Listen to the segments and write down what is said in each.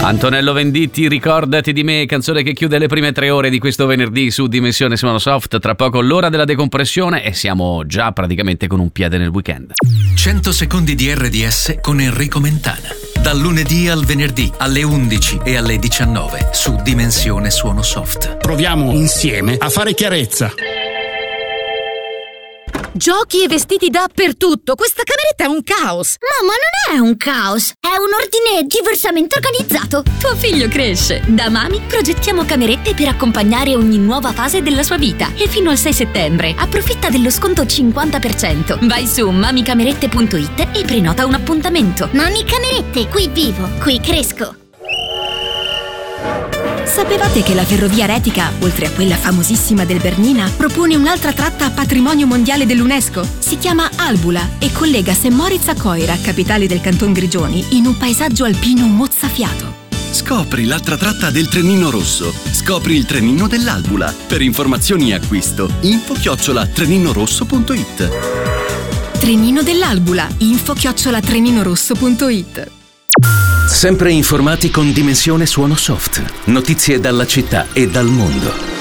Antonello Venditti, ricordati di me, canzone che chiude le prime 3 ore di questo venerdì su Dimensione Suono Soft. Tra poco l'ora della decompressione e siamo già praticamente con un piede nel weekend. 100 secondi di RDS con Enrico Mentana. Dal lunedì al venerdì alle 11 e alle 19 su Dimensione Suono Soft. Proviamo insieme a fare chiarezza. Giochi e vestiti dappertutto. Questa cameretta è un caos. Mamma, non è un caos, è un ordine diversamente organizzato. Tuo figlio cresce. Da Mami progettiamo camerette per accompagnare ogni nuova fase della sua vita. E fino al 6 settembre approfitta dello sconto 50%. Vai su mamicamerette.it e prenota un appuntamento. Mami Camerette, qui vivo, qui cresco. Sapevate che la ferrovia Retica, oltre a quella famosissima del Bernina, propone un'altra tratta a patrimonio mondiale dell'UNESCO? Si chiama Albula e collega St. Moritz a Coira, capitale del Canton Grigioni, in un paesaggio alpino mozzafiato. Scopri l'altra tratta del Trenino Rosso. Scopri il trenino dell'Albula. Per informazioni e acquisto, info@treninorosso.it. Trenino dell'Albula, info@treninorosso.it. Sempre informati con Dimensione Suono Soft. Notizie dalla città e dal mondo.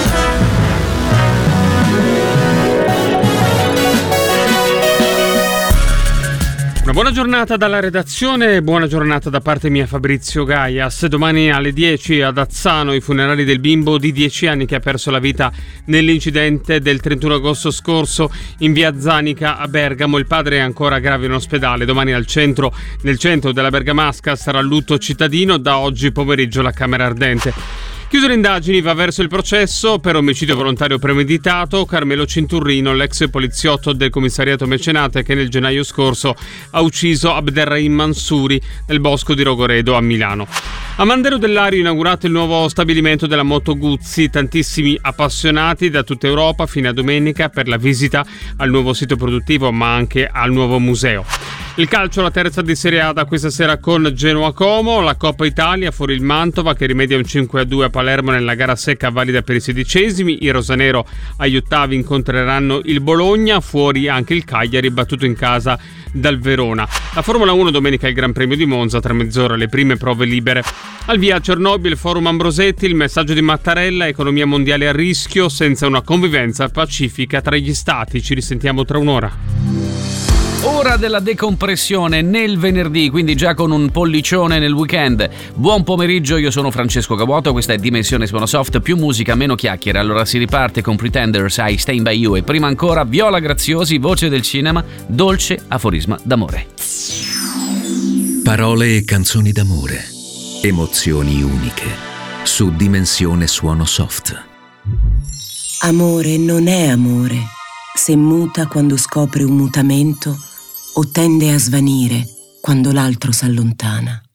Una buona giornata dalla redazione e buona giornata da parte mia, Fabrizio Gaias. Domani alle 10 ad Azzano i funerali del bimbo di 10 anni che ha perso la vita nell'incidente del 31 agosto scorso in via Zanica a Bergamo. Il padre è ancora grave in ospedale. Domani nel centro della Bergamasca sarà lutto cittadino. Da oggi pomeriggio la Camera Ardente. Chiuse le indagini, va verso il processo per omicidio volontario premeditato. Carmelo Cinturrino, l'ex poliziotto del commissariato Mecenate che nel gennaio scorso ha ucciso Abderrahim Mansouri nel bosco di Rogoredo a Milano. A Mandero del Lario inaugurato il nuovo stabilimento della Moto Guzzi, tantissimi appassionati da tutta Europa fino a domenica per la visita al nuovo sito produttivo ma anche al nuovo museo. Il calcio, la terza di Serie A da questa sera con Genoa Como, la Coppa Italia fuori il Mantova che rimedia un 5-2 a Palermo nella gara secca valida per i 16esimi, i rosanero agli ottavi incontreranno il Bologna, fuori anche il Cagliari battuto in casa dal Verona. La Formula 1 domenica il Gran Premio di Monza, tra mezz'ora le prime prove libere. Al via a Cernobbio il Forum Ambrosetti, il messaggio di Mattarella, economia mondiale a rischio senza una convivenza pacifica tra gli stati. Ci risentiamo tra un'ora. Ora della decompressione nel venerdì, quindi già con un pollicione nel weekend. Buon pomeriggio, io sono Francesco Cavuoto, questa è Dimensione Suono Soft, più musica, meno chiacchiere. Allora si riparte con Pretenders, I Stand By You e prima ancora Viola Graziosi, voce del cinema, dolce aforisma d'amore. Parole e canzoni d'amore, emozioni uniche, su Dimensione Suono Soft. Amore non è amore se muta quando scopre un mutamento o tende a svanire quando l'altro s'allontana.